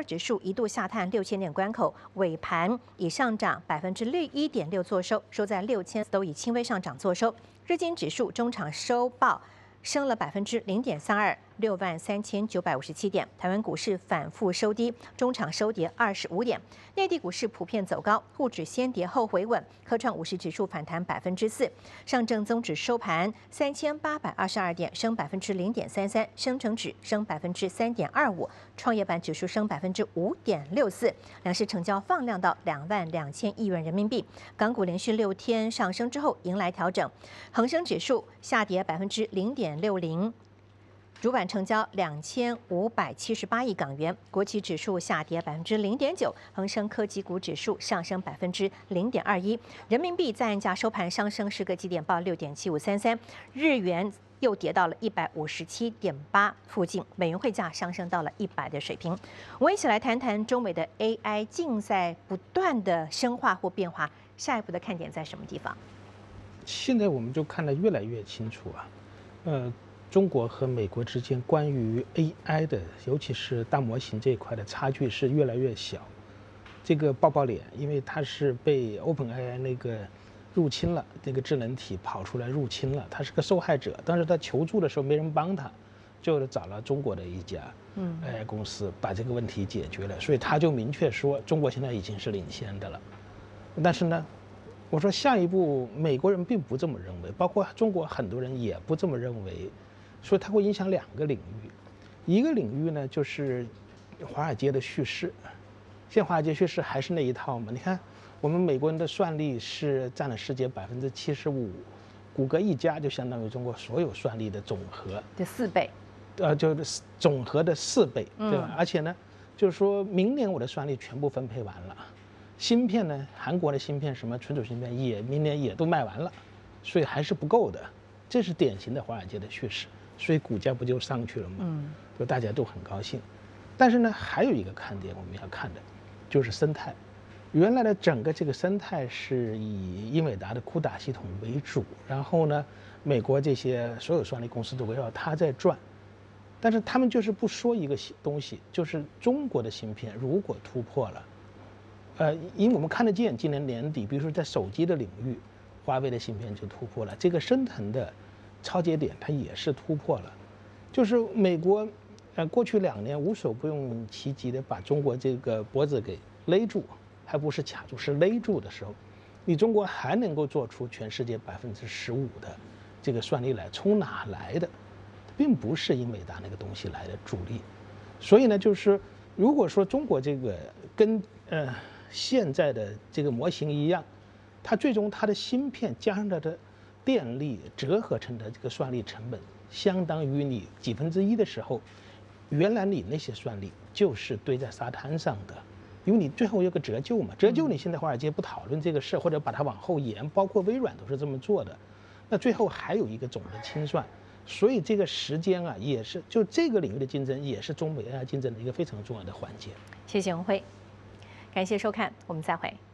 指数一度下探6000点关口，尾盘以上涨1.6%作收，收在6000，都以轻微上涨作收。日经指数中场收报升了0.32%，63957点。台湾股市反复收低，中场收跌25点。内地股市普遍走高，沪指先跌后回稳，科创50指数反弹4%。上证综指收盘3822点，升0.33%，深成指升3.25%，创业板指数升5.64%。两市成交放量到22000亿元人民币。港股连续6天上升之后迎来调整，恒生指数下跌0.60%。主板成交2578亿港元，国企指数下跌0.9%，恒生科技股指数上升0.21%，人民币在岸价收盘上升10个基点，报6.7533，日元又跌到了157.8附近，美元汇价上升到了100的水平。我们一起来谈谈中美的 AI 竞赛不断的深化或变化，下一步的看点在什么地方？ 现在我们就看得越来越清楚中国和美国之间关于 AI 的，尤其是大模型这一块的差距是越来越小。这个抱抱脸，因为它是被 OpenAI 那个入侵了，那个智能体跑出来入侵了，他是个受害者。当时他求助的时候没人帮他，就找了中国的一家AI 公司把这个问题解决了。所以他就明确说，中国现在已经是领先的了。但是呢，我说下一步美国人并不这么认为，包括中国很多人也不这么认为。所以它会影响2个领域，一个领域呢就是华尔街的叙事，现在华尔街叙事还是那一套嘛。你看，我们美国人的算力是占了世界75%，谷歌一家就相当于中国所有算力的总和的4倍， 就是总和的4倍，对吧？而且呢，就是说明年我的算力全部分配完了，芯片呢，韩国的芯片什么存储芯片明年也都卖完了，所以还是不够的，这是典型的华尔街的叙事。所以股价不就上去了吗？就大家都很高兴。但是呢，还有一个看点我们要看的，就是生态。原来的整个这个生态是以英伟达的CUDA系统为主，然后呢，美国这些所有算力公司都围绕它在转。但是他们就是不说一个东西，就是中国的芯片如果突破了，因为我们看得见，今年年底，比如说在手机的领域，华为的芯片就突破了，这个升腾的超节点它也是突破了，就是美国，过去2年无所不用其极的把中国这个脖子给勒住，还不是卡住，是勒住的时候，你中国还能够做出全世界15%的这个算力来，从哪来的？并不是英伟达那个东西来的主力，所以呢，就是如果说中国这个跟现在的这个模型一样，它最终它的芯片加上它的电力折合成的这个算力成本，相当于你1/10的时候，原来你那些算力就是堆在沙滩上的，因为你最后有个折旧嘛，折旧你现在华尔街不讨论这个事，或者把它往后延，包括微软都是这么做的，那最后还有一个总的清算，所以这个时间啊，也是就这个领域的竞争，也是中美AI竞争的一个非常重要的环节。 谢谢文辉，感谢收看，我们再会。